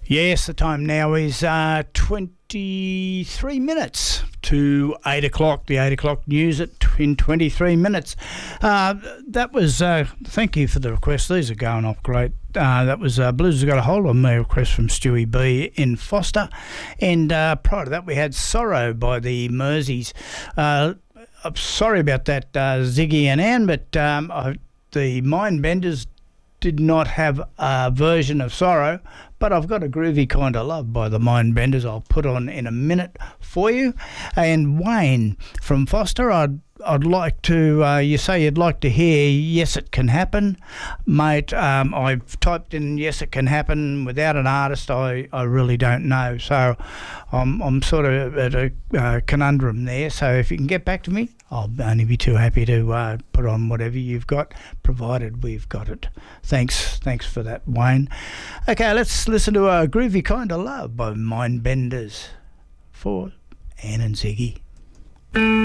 Yes, the time now is 23 minutes to 8 o'clock. The 8 o'clock news in 23 minutes. That was, thank you for the request. These are going off great. That was Blues Has Got a Hold on Me, request from Stewie B in Foster. And prior to that, we had Sorrow by the Merseys. I'm sorry about that, Ziggy and Ann, but the Mindbenders did not have a version of Sorrow, but I've got a groovy kind of love by the Mindbenders I'll put on in a minute for you. And Wayne from Foster, I'd like to, you say you'd like to hear Yes It Can Happen. Mate, I've typed in Yes It Can Happen without an artist. I really don't know. So I'm sort of at a conundrum there. So if you can get back to me, I'll only be too happy to put on whatever you've got, provided we've got it. Thanks for that, Wayne. Okay, let's listen to a groovy kind of love by Mindbenders for Ann and Ziggy.